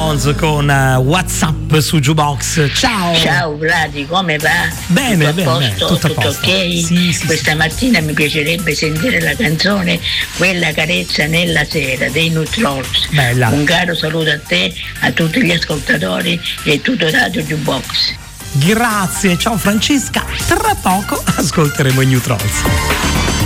Trolls con WhatsApp su Jukebox. Ciao Vladi, come va? Bene, tutto a posto? tutto ok? Sì, Questa mattina mi piacerebbe sentire la canzone Quella carezza nella sera dei New Trolls. Bella. Un caro saluto a te, a tutti gli ascoltatori e tutto Radio Jukebox. Grazie, ciao Francesca. Tra poco ascolteremo i New Trolls.